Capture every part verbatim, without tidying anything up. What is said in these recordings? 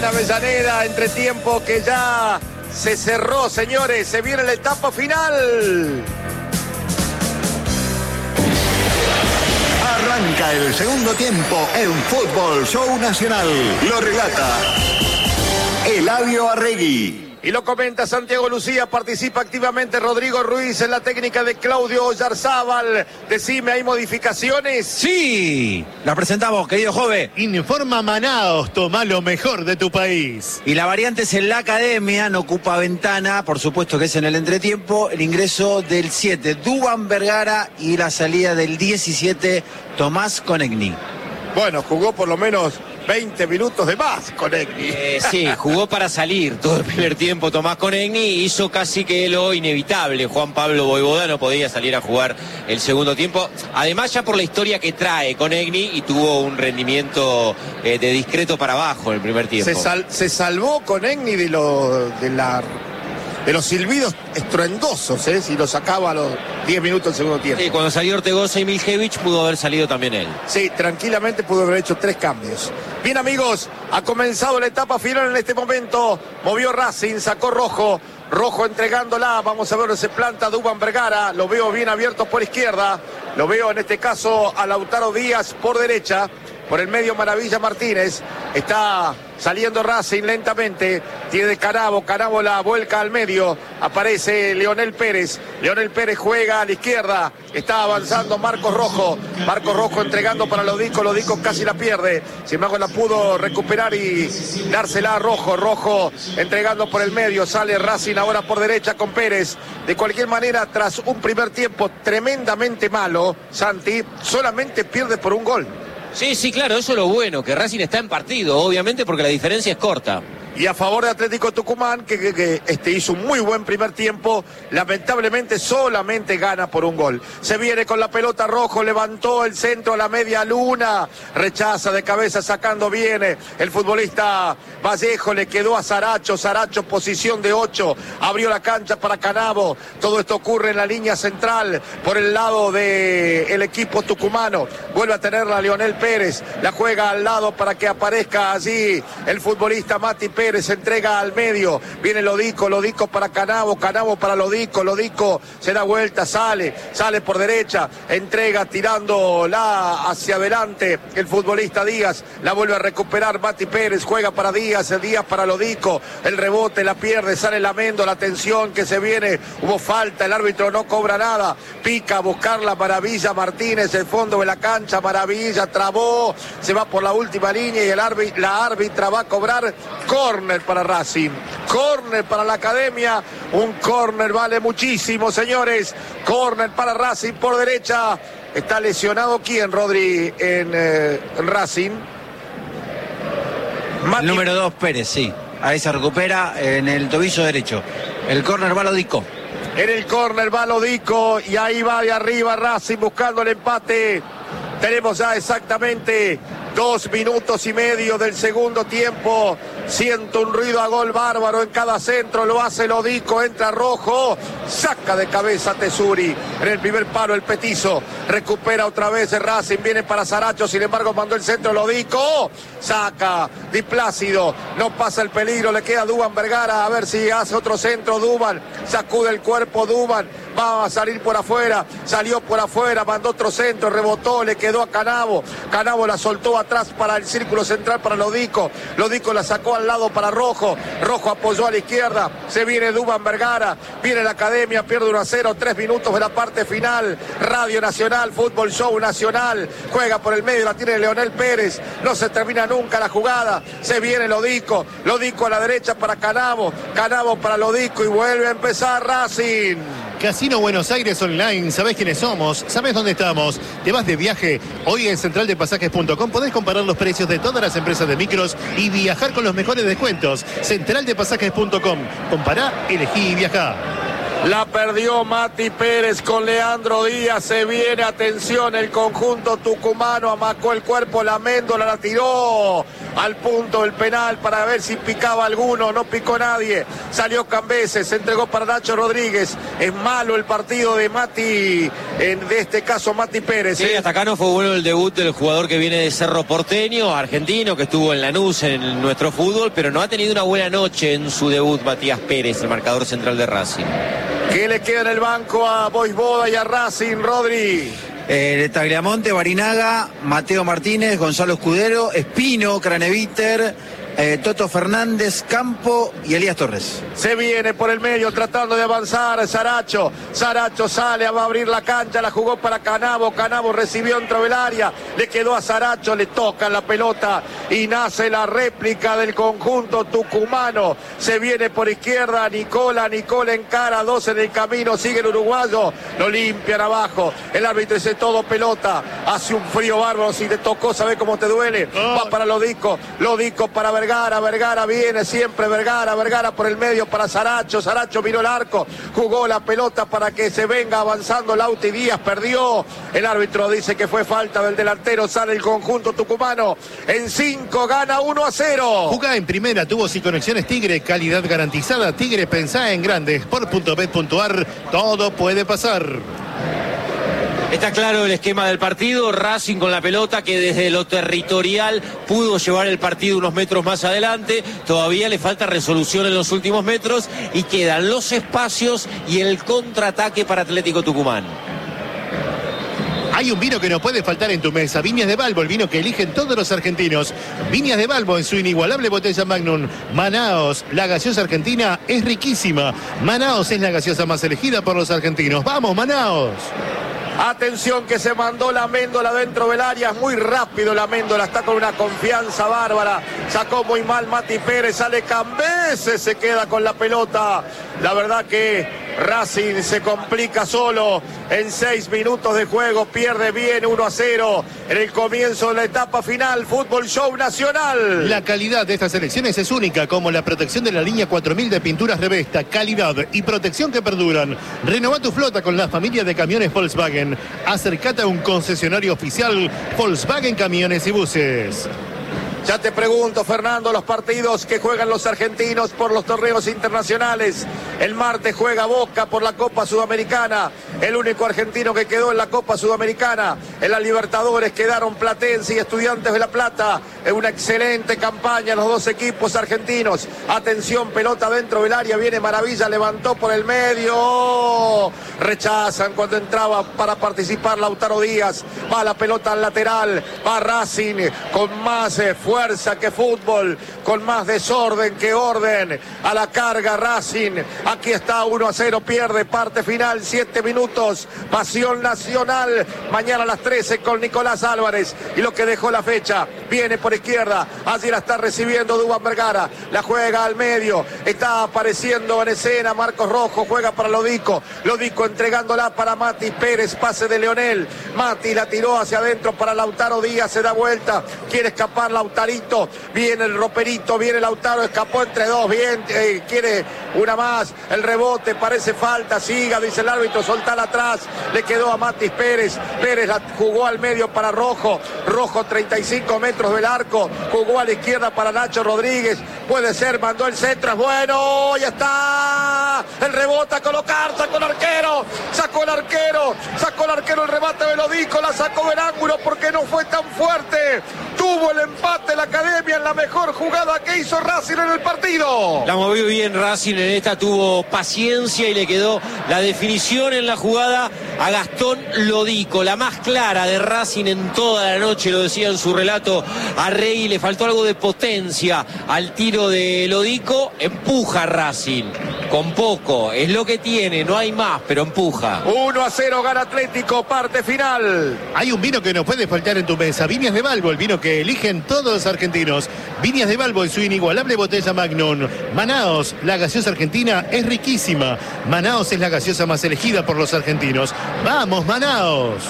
Avellaneda, entre tiempo que ya se cerró, señores, se viene la etapa final. Arranca el segundo tiempo en Fútbol Show Nacional. Lo relata Eladio Arregui. Y lo comenta Santiago Lucía, participa activamente Rodrigo Ruiz en la técnica de Claudio Oyarzábal. Decime, ¿hay modificaciones? Sí, las presentamos, querido joven. Informa Manaos, toma lo mejor de tu país. Y la variante es en la academia, no ocupa ventana, por supuesto que es en el entretiempo. El ingreso del siete, Duván Vergara, y la salida del diecisiete, Tomás Konechny. Bueno, jugó por lo menos veinte minutos de más Konechny. Eh, sí, jugó para salir todo el primer tiempo Tomás Konechny, hizo casi que lo inevitable. Juan Pablo Voivoda no podía salir a jugar el segundo tiempo. Además, ya por la historia que trae Konechny, y tuvo un rendimiento eh, de discreto para abajo en el primer tiempo. Se, sal, se salvó Konechny de, lo, de, la, de los silbidos estruendosos, ¿eh? Si lo sacaba a los diez minutos del segundo tiempo. Sí, cuando salió Ortegoza y Miljevich pudo haber salido también él. Sí, tranquilamente pudo haber hecho tres cambios. Bien, amigos, ha comenzado la etapa final en este momento. Movió Racing, sacó Rojo. Rojo entregándola. Vamos a ver, se planta Duván Vergara. Lo veo bien abierto por izquierda. Lo veo en este caso a Lautaro Díaz por derecha. Por el medio Maravilla Martínez. Está saliendo Racing lentamente. Tiene Canavo. Canavo la vuelca al medio. Aparece Leonel Pérez. Leonel Pérez juega a la izquierda. Está avanzando Marcos Rojo. Marcos Rojo entregando para Lodico. Lodico casi la pierde. Sin embargo la pudo recuperar y dársela a Rojo. Rojo entregando por el medio. Sale Racing ahora por derecha con Pérez. De cualquier manera, tras un primer tiempo tremendamente malo, Santi solamente pierde por un gol. Sí, sí, claro, eso es lo bueno, que Racing está en partido, obviamente, porque la diferencia es corta. Y a favor de Atlético Tucumán, que, que, que este, hizo un muy buen primer tiempo, lamentablemente solamente gana por un gol. Se viene con la pelota Rojo, levantó el centro a la media luna, rechaza de cabeza sacando bien el futbolista Vallejo, le quedó a Saracho, Saracho posición de ocho, abrió la cancha para Canavo. Todo esto ocurre en la línea central, por el lado del equipo tucumano. Vuelve a tenerla Leonel Pérez, la juega al lado para que aparezca allí el futbolista Mati Pérez. Pérez entrega al medio, viene Lodico, Lodico para Canavo, Canavo para Lodico, Lodico se da vuelta, sale, sale por derecha, entrega tirándola hacia adelante el futbolista Díaz, la vuelve a recuperar Mati Pérez, juega para Díaz, Díaz para Lodico, el rebote la pierde, sale Lamendo, la tensión que se viene, hubo falta, el árbitro no cobra nada, pica a buscar la Maravilla Martínez, el fondo de la cancha, Maravilla trabó, se va por la última línea y el árbit, la árbitra va a cobrar corner. Córner para Racing, córner para la academia, un córner vale muchísimo, señores. Córner para Racing por derecha. Está lesionado quién, Rodri, en, eh, en Racing. Mati... El número dos, Pérez, sí. Ahí se recupera en el tobillo derecho. El córner va Lodico. En el córner va Lodico y ahí va de arriba Racing buscando el empate. Tenemos ya exactamente dos minutos y medio del segundo tiempo. Siento un ruido a gol bárbaro en cada centro. Lo hace Lodico, entra Rojo. Saca de cabeza Tesuri. En el primer palo el petizo. Recupera otra vez el Racing. Viene para Saracho. Sin embargo mandó el centro Lodico. Saca Di Plácido. No pasa el peligro. Le queda Duván Vergara. A ver si hace otro centro Duván. Sacude el cuerpo Duván. Va a salir por afuera. Salió por afuera. Mandó otro centro. Rebotó. Le quedó a Canavo. Canavo la soltó atrás para el círculo central para Lodico. Lodico la sacó al lado para Rojo. Rojo apoyó a la izquierda. Se viene Duván Vergara. Viene la academia. Pierde uno a cero. Tres minutos de la parte final. Radio Nacional. Fútbol Show Nacional. Juega por el medio. La tiene Leonel Pérez. No se termina nunca la jugada. Se viene Lodico. Lodico a la derecha para Canavo. Canavo para Lodico. Y vuelve a empezar Racing. Casino Buenos Aires Online, ¿sabés quiénes somos? ¿Sabés dónde estamos? ¿Te vas de viaje? Hoy en central de pasajes punto com podés comparar los precios de todas las empresas de micros y viajar con los mejores descuentos. central de pasajes punto com. Compará, elegí y viajá. La perdió Mati Pérez con Leandro Díaz. Se viene, atención, el conjunto tucumano. Amacó el cuerpo, la Méndola la tiró al punto del penal para ver si picaba alguno, no picó nadie, salió Cambeses, se entregó para Nacho Rodríguez. Es malo el partido de Mati, en, de este caso Mati Pérez. Sí, ¿eh? hasta acá no fue bueno el debut del jugador que viene de Cerro Porteño, argentino, que estuvo en Lanús en nuestro fútbol, pero no ha tenido una buena noche en su debut Matías Pérez, el marcador central de Racing. ¿Qué le queda en el banco a Boisboda y a Racing, Rodri? Eh, Tagliamonte, Barinaga, Mateo Martínez, Gonzalo Escudero, Espino, Craneviter, eh, Toto Fernández, Campo y Elías Torres. Se viene por el medio tratando de avanzar Saracho. Saracho sale, va a abrir la cancha, la jugó para Canavo. Canavo recibió dentro del área, le quedó a Saracho, le toca la pelota y nace la réplica del conjunto tucumano. Se viene por izquierda Nicola, Nicola encara, dos en el camino, sigue el uruguayo, lo limpian abajo. El árbitro dice todo pelota, hace un frío bárbaro, si te tocó, ¿sabes cómo te duele? Va para Lodico, Lodico para Vergara, Vergara viene siempre, Vergara, Vergara por el medio para Saracho, Saracho miró el arco, jugó la pelota para que se venga avanzando Lauti Díaz, perdió, el árbitro dice que fue falta del delantero, sale el conjunto tucumano, en cinco gana uno a cero. Jugá en primera, tubos y conexiones Tigre, calidad garantizada. Tigre, pensá en grande, sport punto bet punto ar, todo puede pasar. Está claro el esquema del partido, Racing con la pelota que desde lo territorial pudo llevar el partido unos metros más adelante, todavía le falta resolución en los últimos metros y quedan los espacios y el contraataque para Atlético Tucumán. Hay un vino que no puede faltar en tu mesa, Viñas de Balbo, el vino que eligen todos los argentinos. Viñas de Balbo en su inigualable botella Magnum. Manaos, la gaseosa argentina es riquísima. Manaos es la gaseosa más elegida por los argentinos. ¡Vamos, Manaos! Atención que se mandó la Méndola dentro del área, muy rápido la Méndola, está con una confianza bárbara, sacó muy mal Mati Pérez, sale Cambeses, se queda con la pelota. La verdad que Racing se complica solo en seis minutos de juego, pierde bien uno a cero en el comienzo de la etapa final. Fútbol Show Nacional. La calidad de estas elecciones es única, como la protección de la línea cuatro mil de pinturas Revesta, calidad y protección que perduran. Renová tu flota con la familia de camiones Volkswagen. Acércate a un concesionario oficial Volkswagen Camiones y Buses. Ya te pregunto, Fernando, los partidos que juegan los argentinos por los torneos internacionales. El martes juega Boca por la Copa Sudamericana. El único argentino que quedó en la Copa Sudamericana. En la Libertadores quedaron Platense y Estudiantes de La Plata. Es una excelente campaña los dos equipos argentinos. Atención, pelota dentro del área. Viene Maravilla, levantó por el medio. Rechazan cuando entraba para participar Lautaro Díaz. Va la pelota al lateral. Va Racing con más eh, fuerza que fútbol, con más desorden que orden. A la carga Racing. Aquí está uno a cero, pierde, parte final, siete minutos. Pasión Nacional. Mañana a las trece con Nicolás Álvarez. Y lo que dejó la fecha, viene por izquierda. Allí la está recibiendo Duván Vergara. La juega al medio. Está apareciendo en escena Marcos Rojo. Juega para Lodico. Lodico entregándola para Mati Pérez. Pase de Leonel. Mati la tiró hacia adentro para Lautaro Díaz. Se da vuelta. Quiere escapar Lautarito. Viene el roperito. Viene Lautaro. Escapó entre dos. Bien. Eh, quiere una más. El rebote. Parece falta. Siga, dice el árbitro. Soltala atrás. Le quedó a Mati Pérez. Pérez la jugó al medio para Rojo. Rojo treinta y cinco metros del arco. Jugó a la izquierda para Nacho Rodríguez. Puede ser. Mandó el centro. Es bueno. Ya está. El rebote a colocar. Sacó el arquero. Sacó el arquero. Sacó el arquero el remate de Lodico. La sacó del ángulo porque no fue tan fuerte. Tuvo el empate la Academia en la mejor jugada que hizo Racing en el partido. La movió bien Racing en esta, tuvo paciencia y le quedó la definición en la jugada a Gastón Lodico, la más clara de Racing en toda la noche, lo decía en su relato a Rey, le faltó algo de potencia al tiro de Lodico, empuja Racing, con poco, es lo que tiene, no hay más, pero empuja. uno a cero gana Atlético, parte final. Hay un vino que no puede faltar en tu mesa, Viñas de Balbo, el vino que eligen todos los argentinos. Viñas de Balbo en su inigualable botella Magnum. Manaos, la gaseosa argentina es riquísima. Manaos es la gaseosa más elegida por los argentinos. ¡Vamos, Manaos!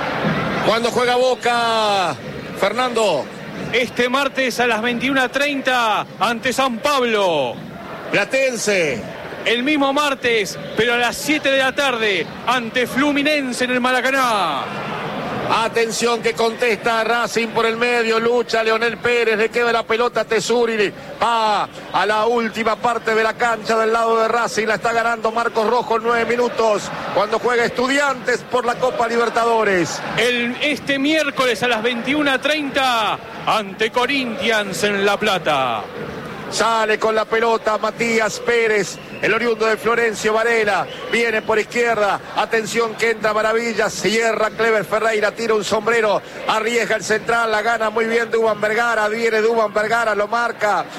¿Cuándo juega Boca, Fernando? Este martes a las veintiuna treinta ante San Pablo. Platense. El mismo martes, pero a las siete de la tarde, ante Fluminense en el Maracaná. Atención que contesta Racing por el medio, lucha Leonel Pérez, le queda la pelota a Tesuri, va a la última parte de la cancha del lado de Racing, la está ganando Marcos Rojo en nueve minutos, cuando juega Estudiantes por la Copa Libertadores. El, este miércoles a las veintiuna treinta ante Corinthians en La Plata. Sale con la pelota Matías Pérez, el oriundo de Florencio Varela, viene por izquierda, atención que entra Maravilla, cierra Clever Ferreira, tira un sombrero, arriesga el central, la gana muy bien Duván Vergara, viene Duván Vergara, lo marca